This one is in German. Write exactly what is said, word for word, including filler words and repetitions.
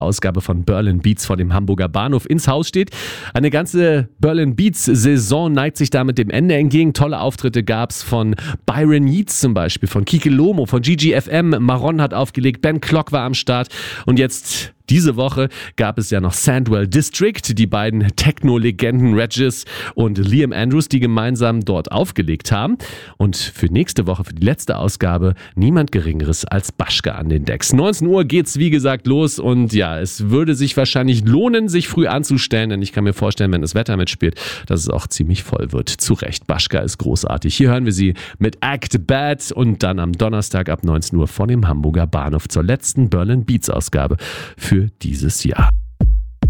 Ausgabe von Berlin Beats vor dem Hamburger Bahnhof ins Haus steht. Eine ganze Berlin Beats Saison neigt sich damit dem Ende entgegen. Tolle Auftritte gab's von Byron Yeats zum Beispiel, von Kike Lomo, von G G F M. Maron hat aufgelegt, Ben Clock war am Start und jetzt diese Woche gab es ja noch Sandwell District, die beiden Techno-Legenden Regis und Liam Andrews, die gemeinsam dort aufgelegt haben. Und für nächste Woche, für die letzte Ausgabe, niemand Geringeres als Baschka an den Decks. neunzehn Uhr geht's wie gesagt los und ja, es würde sich wahrscheinlich lohnen, sich früh anzustellen, denn ich kann mir vorstellen, wenn das Wetter mitspielt, dass es auch ziemlich voll wird. Zu Recht, Baschka ist großartig. Hier hören wir sie mit Act Bad und dann am Donnerstag ab neunzehn Uhr vor dem Hamburger Bahnhof zur letzten Berlin Beats Ausgabe für dieses Jahr.